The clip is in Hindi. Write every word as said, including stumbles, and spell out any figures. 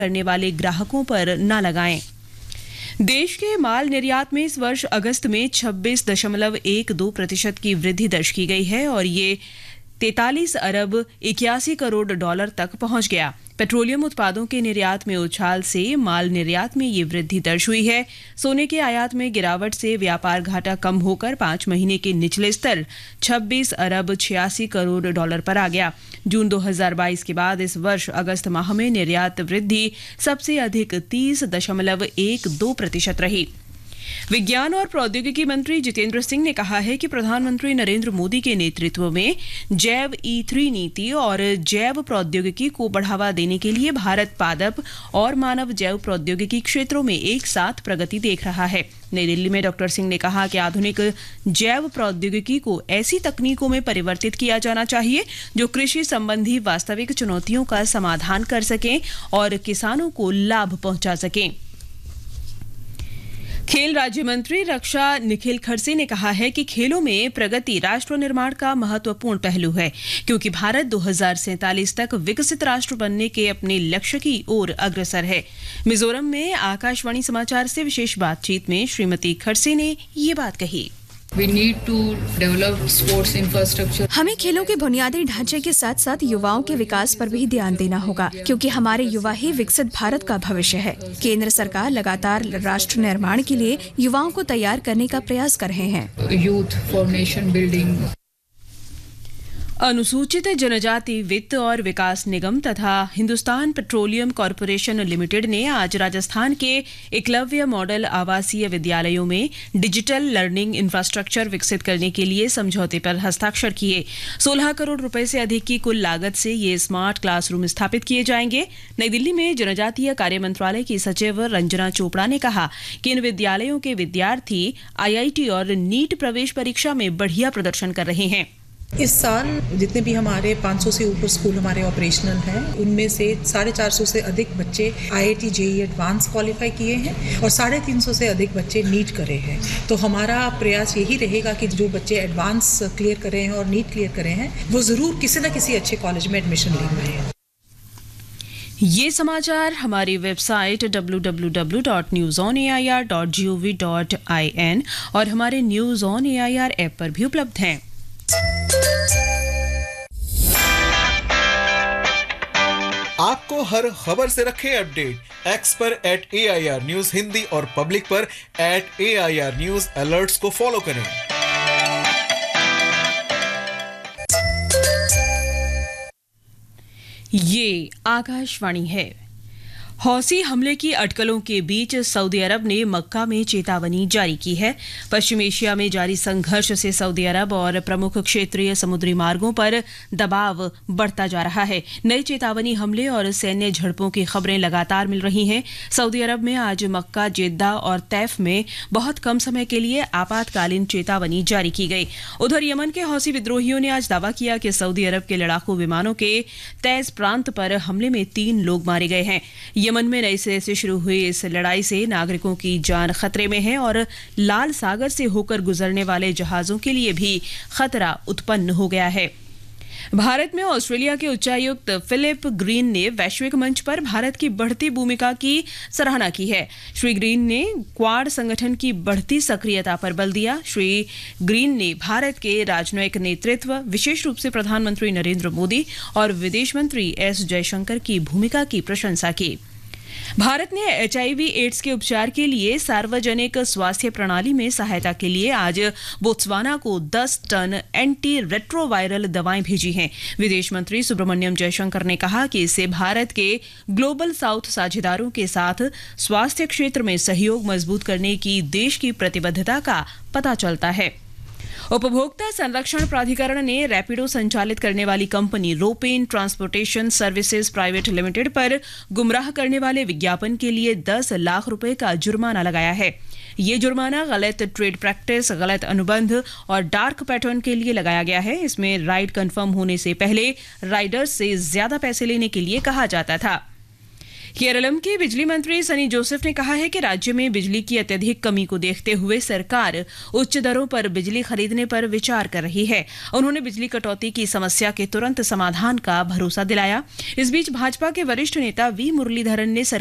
करने वाले ग्राहकों पर न लगाएं। देश के माल निर्यात में इस वर्ष अगस्त में छब्बीस दशमलव एक दो प्रतिशत की वृद्धि दर्ज की गई है और ये तैंतालीस अरब इक्यासी करोड़ डॉलर तक पहुंच गया। पेट्रोलियम उत्पादों के निर्यात में उछाल से माल निर्यात में ये वृद्धि दर्ज हुई है। सोने के आयात में गिरावट से व्यापार घाटा कम होकर पांच महीने के निचले स्तर छब्बीस अरब छियासी करोड़ डॉलर पर आ गया। जून दो हज़ार बाईस के बाद इस वर्ष अगस्त माह में निर्यात वृद्धि सबसे अधिक तीस दशमलव एक दो प्रतिशत रही। विज्ञान और प्रौद्योगिकी मंत्री जितेंद्र सिंह ने कहा है कि प्रधानमंत्री नरेंद्र मोदी के नेतृत्व में जैव ई थ्री नीति और जैव प्रौद्योगिकी को बढ़ावा देने के लिए भारत पादप और मानव जैव प्रौद्योगिकी क्षेत्रों में एक साथ प्रगति देख रहा है। नई दिल्ली में डॉक्टर सिंह ने कहा कि आधुनिक जैव प्रौद्योगिकी को ऐसी तकनीकों में परिवर्तित किया जाना चाहिए जो कृषि संबंधी वास्तविक चुनौतियों का समाधान कर सकें और किसानों को लाभ पहुंचा सकें। खेल राज्य मंत्री रक्षा निखिल खड़से ने कहा है कि खेलों में प्रगति राष्ट्र निर्माण का महत्वपूर्ण पहलू है, क्योंकि भारत दो हज़ार सैंतालीस तक विकसित राष्ट्र बनने के अपने लक्ष्य की ओर अग्रसर है। मिजोरम में आकाशवाणी समाचार से विशेष बातचीत में श्रीमती खड़से ने ये बात कही। We need to develop sports infrastructure. हमें खेलों के बुनियादी ढांचे के साथ साथ युवाओं के विकास पर भी ध्यान देना होगा, क्योंकि हमारे युवा ही विकसित भारत का भविष्य है। केंद्र सरकार लगातार राष्ट्र निर्माण के लिए युवाओं को तैयार करने का प्रयास कर रहे हैं। Youth for nation building. अनुसूचित जनजाति वित्त और विकास निगम तथा हिंदुस्तान पेट्रोलियम कॉरपोरेशन लिमिटेड ने आज राजस्थान के एकलव्य मॉडल आवासीय विद्यालयों में डिजिटल लर्निंग इंफ्रास्ट्रक्चर विकसित करने के लिए समझौते पर हस्ताक्षर किए। सोलह करोड़ रुपए से अधिक की कुल लागत से ये स्मार्ट क्लासरूम स्थापित किए जाएंगे। नई दिल्ली में जनजातीय कार्य मंत्रालय की सचिव रंजना चोपड़ा ने कहा कि इन विद्यालयों के विद्यार्थी आईआईटी और नीट प्रवेश परीक्षा में बढ़िया प्रदर्शन कर रहे हैं। इस साल जितने भी हमारे पाँच सौ से ऊपर स्कूल हमारे ऑपरेशनल हैं, उनमें से साढ़े चार सौ से अधिक बच्चे आईआईटी जेईई एडवांस क्वालिफाई किए हैं और साढ़े तीन सौ से अधिक बच्चे नीट करे हैं। तो हमारा प्रयास यही रहेगा कि जो बच्चे एडवांस क्लियर करे हैं और नीट क्लियर करे हैं, वो ज़रूर किसी न किसी अच्छे कॉलेज में एडमिशन ले पाए। ये समाचार हमारी website W W W dot news on A I R dot G O V dot I N और हमारे news on A I R app पर भी उपलब्ध हैं। आपको हर खबर से रखे अपडेट। एक्स पर eight A I R news Hindi और पब्लिक पर eight A I R news alerts को फॉलो करें। ये आकाशवाणी है। हौसी हमले की अटकलों के बीच सऊदी अरब ने मक्का में चेतावनी जारी की है। पश्चिम एशिया में जारी संघर्ष से सऊदी अरब और प्रमुख क्षेत्रीय समुद्री मार्गों पर दबाव बढ़ता जा रहा है। नई चेतावनी हमले और सैन्य झड़पों की खबरें लगातार मिल रही हैं। सऊदी अरब में आज मक्का, जेद्दा और तैफ में बहुत कम समय के लिए आपातकालीन चेतावनी जारी की गई। उधर यमन के हौसी विद्रोहियों ने आज दावा किया कि सऊदी अरब के लड़ाकू विमानों के तैज प्रांत पर हमले में तीन लोग मारे गए हैं। यमन में नए सिरे से शुरू हुई इस लड़ाई से नागरिकों की जान खतरे में है और लाल सागर से होकर गुजरने वाले जहाजों के लिए भी खतरा उत्पन्न हो गया है। भारत में ऑस्ट्रेलिया के उच्चायुक्त फिलिप ग्रीन ने वैश्विक मंच पर भारत की बढ़ती भूमिका की सराहना की है। श्री ग्रीन ने क्वाड संगठन की बढ़ती सक्रियता पर बल दिया। श्री ग्रीन ने भारत के राजनयिक नेतृत्व, विशेष रूप से प्रधानमंत्री नरेंद्र मोदी और विदेश मंत्री एस जयशंकर की भूमिका की प्रशंसा की। भारत ने एचआईवी एड्स के उपचार के लिए सार्वजनिक स्वास्थ्य प्रणाली में सहायता के लिए आज बोत्सवाना को दस टन एंटी रेट्रोवायरल दवाएं भेजी हैं। विदेश मंत्री सुब्रमण्यम जयशंकर ने कहा कि इससे भारत के ग्लोबल साउथ साझेदारों के साथ स्वास्थ्य क्षेत्र में सहयोग मजबूत करने की देश की प्रतिबद्धता का पता चलता है। उपभोक्ता संरक्षण प्राधिकरण ने रैपिडो संचालित करने वाली company रोपेन transportation services private limited पर गुमराह करने वाले विज्ञापन के लिए दस लाख रुपए का जुर्माना लगाया है। ये जुर्माना गलत ट्रेड प्रैक्टिस, गलत अनुबंध और डार्क पैटर्न के लिए लगाया गया है। इसमें राइड कंफर्म होने से पहले राइडर्स से ज्यादा पैसे लेने के लिए कहा जाता था। केरलम के बिजली मंत्री सनी जोसेफ ने कहा है कि राज्य में बिजली की अत्यधिक कमी को देखते हुए सरकार उच्च दरों पर बिजली खरीदने पर विचार कर रही है। उन्होंने बिजली कटौती की समस्या के तुरंत समाधान का भरोसा दिलाया। इस बीच भाजपा के वरिष्ठ नेता वी मुरलीधरन ने